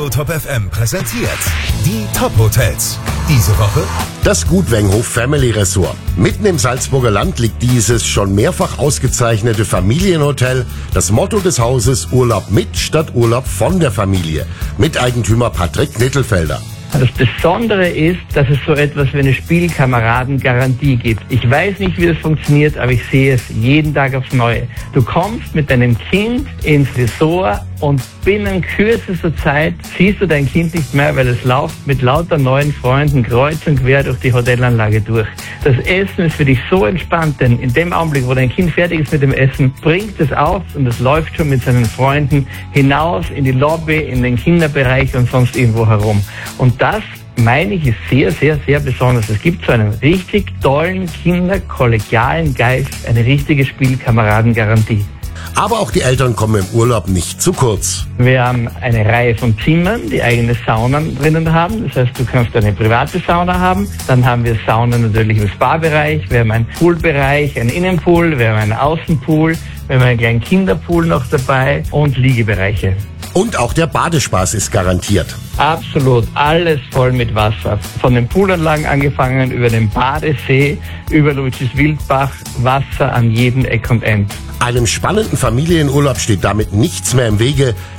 Radio Top FM präsentiert die Top Hotels. Diese Woche das Gutwenghof Family Resort. Mitten im Salzburger Land liegt dieses schon mehrfach ausgezeichnete Familienhotel. Das Motto des Hauses: Urlaub mit statt Urlaub von der Familie. Miteigentümer Patrick Nittelfelder. Das Besondere ist, dass es so etwas wie eine Spielkameradengarantie gibt. Ich weiß nicht, wie das funktioniert, aber ich sehe es jeden Tag aufs Neue. Du kommst mit deinem Kind ins Resort und binnen kürzester Zeit siehst du dein Kind nicht mehr, weil es läuft mit lauter neuen Freunden kreuz und quer durch die Hotelanlage durch. Das Essen ist für dich so entspannt, denn in dem Augenblick, wo dein Kind fertig ist mit dem Essen, bringt es auf und es läuft schon mit seinen Freunden hinaus in die Lobby, in den Kinderbereich und sonst irgendwo herum. Und das, meine ich, ist sehr, sehr, sehr besonders. Es gibt so einen richtig tollen, kinderkollegialen Geist, eine richtige Spielkameradengarantie. Aber auch die Eltern kommen im Urlaub nicht zu kurz. Wir haben eine Reihe von Zimmern, die eigene Saunen drinnen haben. Das heißt, du kannst eine private Sauna haben. Dann haben wir Saunen natürlich im Spa-Bereich. Wir haben einen Poolbereich, einen Innenpool, wir haben einen Außenpool, wir haben einen kleinen Kinderpool noch dabei und Liegebereiche. Und auch der Badespaß ist garantiert. Absolut, alles voll mit Wasser. Von den Poolanlagen angefangen, über den Badesee, über Luigi's Wildbach, Wasser an jedem Eck und End. Einem spannenden Familienurlaub steht damit nichts mehr im Wege.